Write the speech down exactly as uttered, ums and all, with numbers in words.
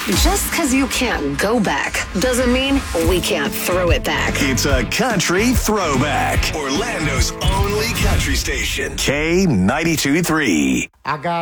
Just because you can't go back doesn't mean we can't throw it back. It's a country throwback. Orlando's only country station. K ninety-two point three. I got